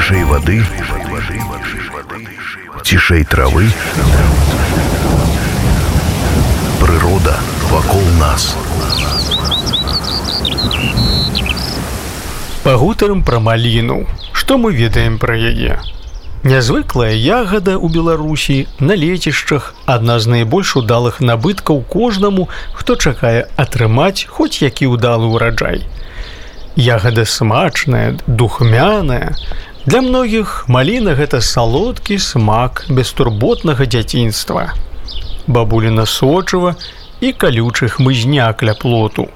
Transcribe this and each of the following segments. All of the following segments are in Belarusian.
Вышэй вады, цішэй травы, прырода вакол нас. Пагутарым пра маліну. Што мы ведаем пра яе? Нязвыклая ягада ў Беларусі на лецішчах адна з найбольш удалых набыткаў кожнаму, хто чакае атрымаць хоць які ўдалы ўраджай. Ягада смачная, духмяная. Для многіх маліна – гэта салодкі смак бестурботнага дзяцінства. Бабуліна сочыва і калючы хмызняк ля плоту.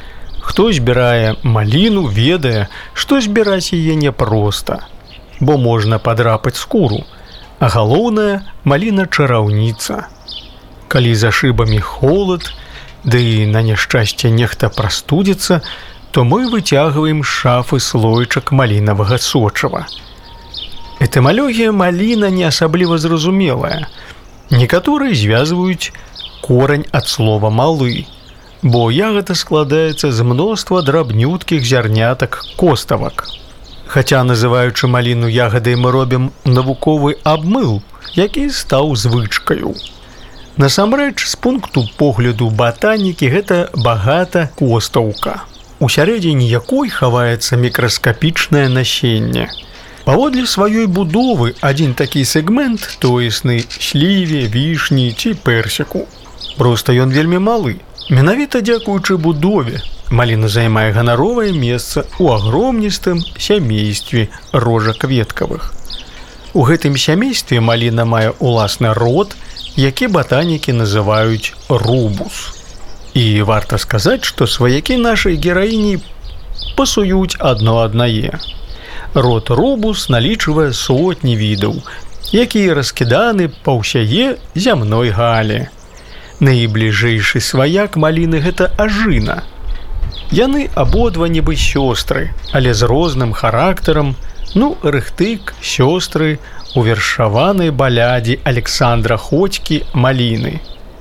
Хто збірае маліну, ведае, што збіраць яе няпроста, бо можна падрапаць скуру, а галоўнае – маліна чараўніца. Калі за шыбамі холад, ды і на няшчасце нехта прастудзіцца, то мы выцягваем з шафы слойчак малінавага сочыва. Этымалогія маліна не асабліва зразумелая. Некаторыя звязваюць корань ад слова «малы», бо ягада складаецца з мноства драбнюткіх зярнятак коставак. Хаця, называючы маліну ягадай, мы робім навуковы абмыл, які стаў звычкаю. Насамрэч, з пункту погляду батанікі, гэта багата костаўка, у сярэдзіне якой хаваецца мікраскапічнае насенне. Паводле сваёй будовы адзін такі сегмент тоесны сліве, вішні ці персіку. Проста ён вельмі малы. Менавіта дзякуючы будове маліна займае ганаровае месца ў агромністым сямействе рожакветкавых. У гэтым сямействе маліна мае ўласны род, які батанікі называюць рубус. І варта сказаць, што сваякі нашай гераіні пасуюць адно аднае. Род рубус налічвае сотні відаў, якія раскіданы па ўсяе зямной галі. Найбліжэйшы сваяк маліны – гэта ажына. Яны абодва нібы сёстры, але з розным характарам, рыхтык, сёстры у вершаванай балядзе Александра Ходзькі «Маліны».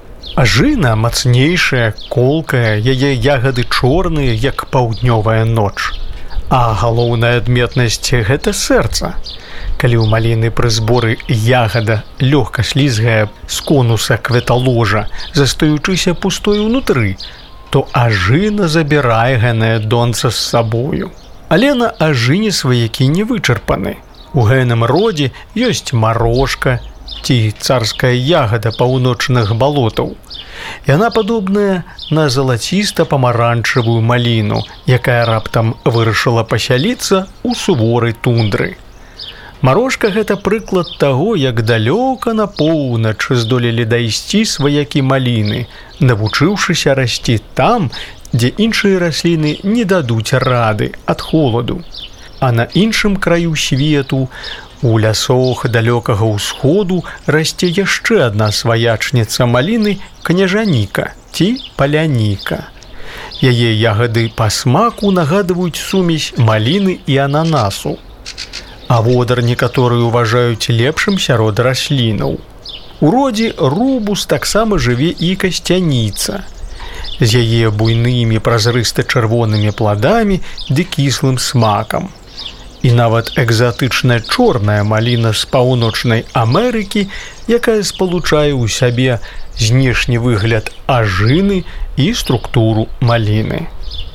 Ажына мацнейшая, колкая, яе ягады чорныя, як паўднёвая ноч. А галоўная адметнасць – гэта сэрца. Калі ў маліны пры зборы ягада лёгка слізгае з конуса кветаложа, застаючыся пустой унутры, то ажына забірае гэнае донца з сабою. Але на ажыне сваякі не вычарпаны. У гэным родзе ёсць марошка ці царская ягада паўночных балотаў. Яна падобная на залаціста-памаранчавую маліну, якая раптам вырашыла пасяліцца ў суворай тундры. Марошка – гэта прыклад таго, як далёка на поўнач здолелі дайсці сваякі маліны, навучыўшыся расці там, дзе іншыя расліны не дадуць рады ад холаду. А на іншым краю свету, у лясах далёкага ўсходу, расце яшчэ адна сваячніца маліны – княжаніка ці паляніка. Яе ягады па смаку нагадваюць сумесь маліны і ананасу. А водар некаторыя ўважаюць лепшым сярод раслінаў. У родзе рубус таксама жыве і касцяніца. З яе буйнымі празрыста-чырвонымі пладамі ды кіслым смакам. І нават экзатычная чорная маліна з паўночнай Амерыкі, якая спалучае ў сябе знешні выгляд ажыны і структуру маліны.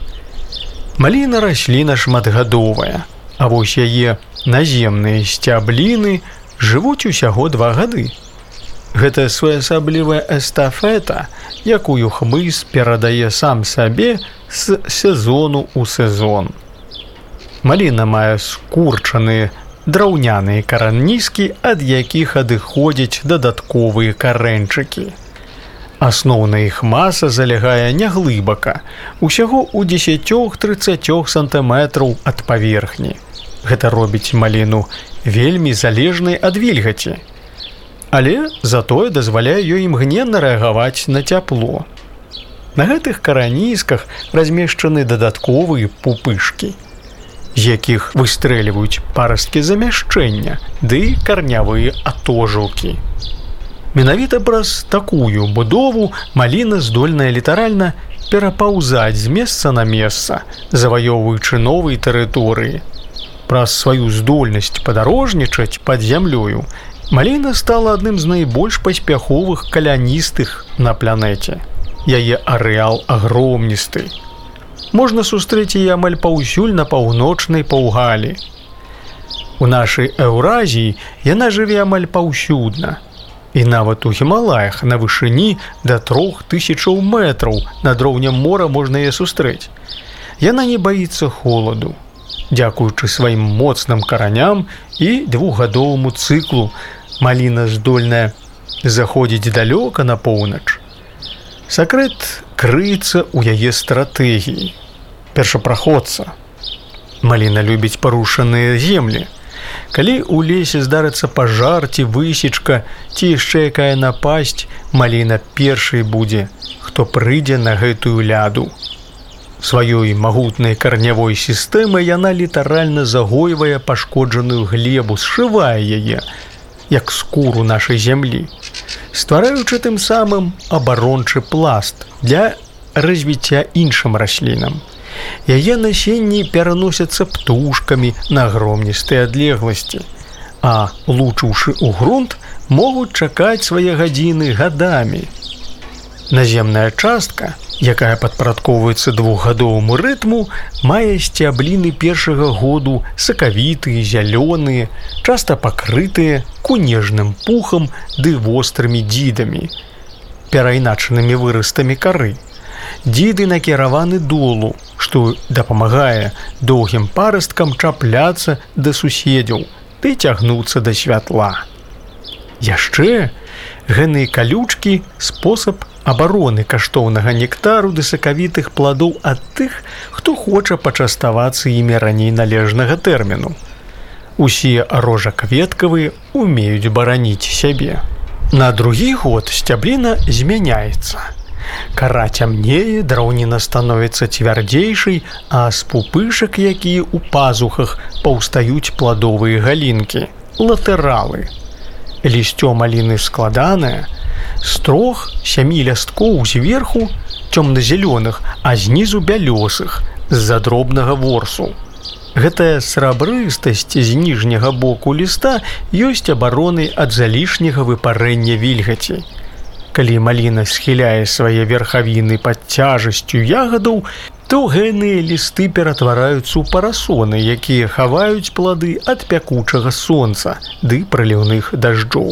Маліна расліна шматгадовая, а вось яе наземныя сцябліны жывуць усяго 2 гады. Гэта своеасаблівая эстафета, якую хмыз перадае сам сабе з сезону ў сезон. Маліна мае скурчаныя драўняныя караніскі, ад якіх адыходзяць дадатковыя карэнчыкі. Асноўная іх маса залягае няглыбака, усяго ў 10-30 сантыметраў ад паверхні. Гэта робіць маліну вельмі залежнай ад вільгаці, але затое дазваляе ёй імгненна рэагаваць на цяпло. На гэтых каранісках размешчаны дадатковыя пупышкі, з якіх выстрэльваюць парасткі замяшчэння ды карнявыя атожылкі. Менавіта праз такую будову маліна здольная літаральна перапаўзаць з месца на месца, заваёўваючы новыя тэрыторыі. Праз сваю здольнасць падарожнічаць пад зямлёю маліна стала адным з найбольш паспяховых каляністых на планеце. Яе арэал агромністы. Можна сустрэць яе амаль паўсюль на паўночнай паўгалі. У нашай Еўразіі яна жыве амаль паўсюдна. І нават у Гімалаях на вышыні да 3000 метраў над роўнем мора можна яе сустрэць. Яна не баіцца холаду. Дзякуючы сваім моцным караням і 2-гадоваму цыклу маліна здольная заходзіць далёка на поўнач. Сакрэт крыецца ў яе стратэгіі. Першапраходца. Маліна любіць парушаныя землі. Калі ў лесе здарыцца пажар ці высечка, ці яшчэ якая напасць, маліна першай будзе, хто прыйдзе на гэтую ляду. Сваёй магутнай карнявой сістэмай яна літаральна загойвае пашкоджаную глебу, сшывае яе, як скуру нашай зямлі, ствараючы тым самым абарончы пласт для развіцця іншым раслінам. Яе насенні пераносяцца птушкамі на агромністыя адлегласці, а, лучыўшы ў грунт, могуць чакаць свае гадзіны гадамі. Наземная частка, якая падпарадкоўваецца 2-гадоваму рытму, мае сцябліны першага году сакавітыя, зялёныя, часта пакрытыя кунежным пухам ды вострымі дзідамі, перайначанымі вырастамі кары. Дзіды накіраваны долу, што дапамагае доўгім парасткам чапляцца да суседзяў ды цягнуцца да святла. Яшчэ гэны калючкі спосаб абароны каштоўнага нектару ды сакавітых пладоў ад тых, хто хоча пачаставацца імі раней належнага тэрміну. Усе рожакветкавыя умеюць бараніць сябе. На другі год сцябліна змяняецца. Кара цямнее, драўніна становіцца цвярдзейшай, а з пупышак, якія ў пазухах, паўстаюць пладовыя галінкі – латэралы. Лісцё маліны складанае, з 3-7 лясткоў зверху цёмна-зялёных, а знізу бялёсых, з-за дробнага ворсу. Гэтая срабрыстасць з ніжняга боку ліста ёсць абаронай ад залішняга выпарэння вільгаці. Калі маліна схіляе свае верхавіны пад цяжасцю ягадаў, то гэныя лісты ператвараюцца ў парасоны, якія хаваюць плады ад пякучага сонца ды праліўных дажджоў.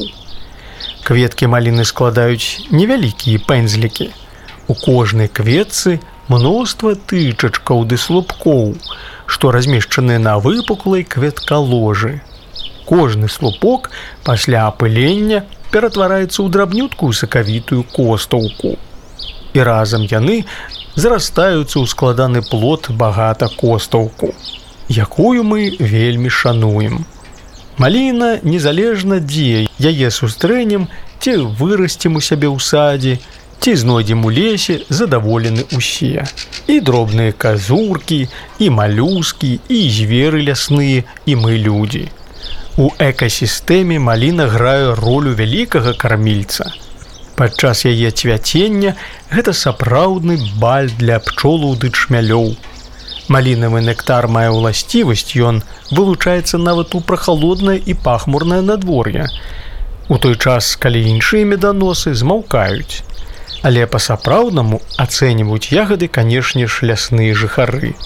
Кветкі маліны складаюць невялікія пэндзлікі. У кожнай кветцы мноства тычачкаў ды слупкоў, што размешчаны на выпуклай кветкаложы. Кожны слупок пасля апылення ператвараецца ў драбнюткую сакавітую костаўку. І разам яны зарастаюцца ў складаны плод багата костаўку, якую мы вельмі шануем. Маліна незалежна дзе яе сустрэнем, ці вырасцім у сябе ў садзе, ці знойдзем у лесе, задаволены ўсе. І дробныя казуркі, і малюскі, і зверы лясныя, і мы людзі. У экасістэме маліна грае ролю вялікага кармільца. Падчас яе цвяцення гэта сапраўдны баль для пчолаў ды чмялёў. Малінавы нектар мае ўласцівасць, ён вылучаецца нават у прахалоднае і пахмурнае надвор'е. У той час, калі іншыя меданосы змаўкаюць. Але па-сапраўднаму ацэньваюць ягады, канешне ж, лясныя жыхары.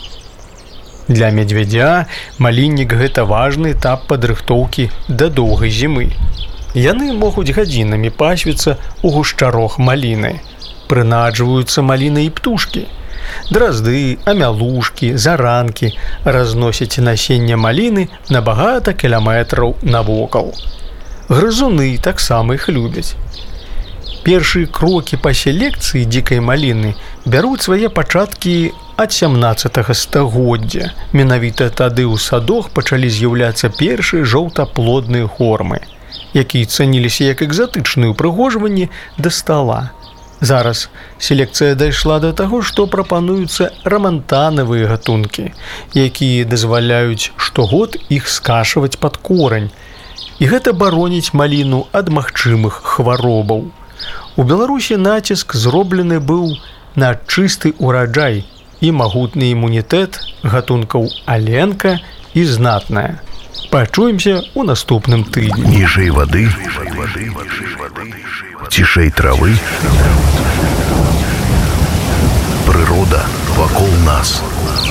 Для медвядзя маліннік – гэта важны этап падрыхтоўкі да доўгай зімы. Яны могуць гадзінамі пасвіцца ў гушчарох маліны. Прынаджваюцца маліны і птушкі. Дразды, амялушкі, заранкі разносяць насенне маліны на багата кіламетраў навокал. Грызуны таксама іх любяць. Першыя крокі па селекцыі дзікай маліны бяруць свае пачаткі ад 17 стагоддзя. Менавіта тады ў садах пачалі з'яўляцца першыя жоўтаплодныя формы, якія цаніліся як экзатычныя ўпрыгожванні да стала. Зараз селекцыя дайшла да таго, што прапануюцца рамантанавыя гатункі, якія дазваляюць штогод іх скашваць пад корань. І гэта бароніць маліну ад магчымых хваробаў. У Беларусі націск зроблены быў на чысты ўраджай і магутны імунітэт гатункаў аленка і і знатная. Пачуемся ў наступным тыдні. Ніжэй вады, цішэй травы. Прырода вакол нас.